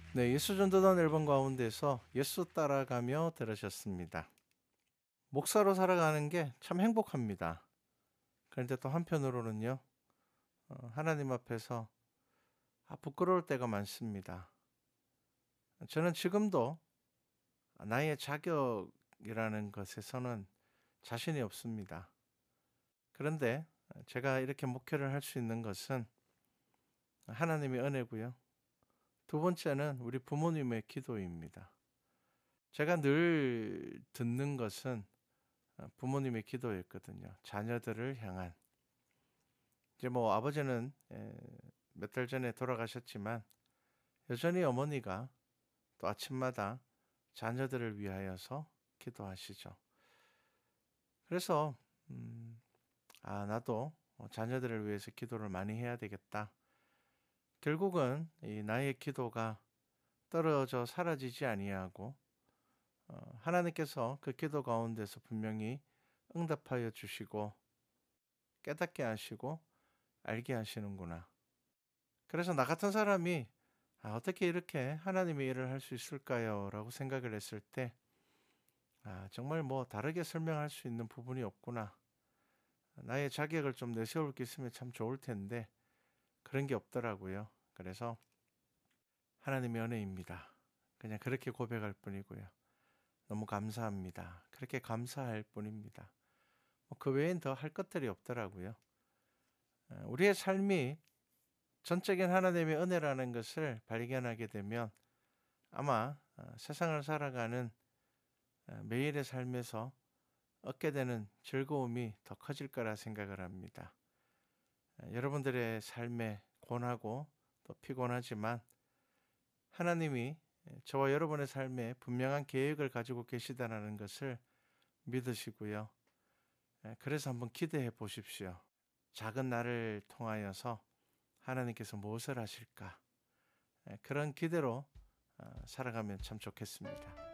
네, 예수 전도단 앨범 가운데서 예수 따라가며 들으셨습니다. 목사로 살아가는 게 참 행복합니다. 그런데 또 한편으로는요, 하나님 앞에서 부끄러울 때가 많습니다. 저는 지금도 나의 자격이라는 것에서는 자신이 없습니다. 그런데 제가 이렇게 목회를 할 수 있는 것은 하나님의 은혜고요. 두 번째는 우리 부모님의 기도입니다. 제가 늘 듣는 것은 부모님의 기도였거든요. 자녀들을 향한. 이제 뭐 아버지는 몇 달 전에 돌아가셨지만 여전히 어머니가 또 아침마다 자녀들을 위하여서 기도하시죠. 그래서 나도 자녀들을 위해서 기도를 많이 해야 되겠다. 결국은 이 나의 기도가 떨어져 사라지지 아니하고 하나님께서 그 기도 가운데서 분명히 응답하여 주시고 깨닫게 하시고 알게 하시는구나. 그래서 나 같은 사람이 어떻게 이렇게 하나님의 일을 할 수 있을까요? 라고 생각을 했을 때 정말 뭐 다르게 설명할 수 있는 부분이 없구나. 나의 자격을 좀 내세울 게 있으면 참 좋을 텐데 그런 게 없더라고요. 그래서 하나님의 은혜입니다. 그냥 그렇게 고백할 뿐이고요. 너무 감사합니다. 그렇게 감사할 뿐입니다. 그 외엔 더 할 것들이 없더라고요. 우리의 삶이 전적인 하나님의 은혜라는 것을 발견하게 되면 아마 세상을 살아가는 매일의 삶에서 얻게 되는 즐거움이 더 커질 거라 생각을 합니다. 여러분들의 삶에 고나고 또 피곤하지만 하나님이 저와 여러분의 삶에 분명한 계획을 가지고 계시다는 것을 믿으시고요. 그래서 한번 기대해 보십시오. 작은 나를 통하여서 하나님께서 무엇을 하실까? 그런 기대로 살아가면 참 좋겠습니다.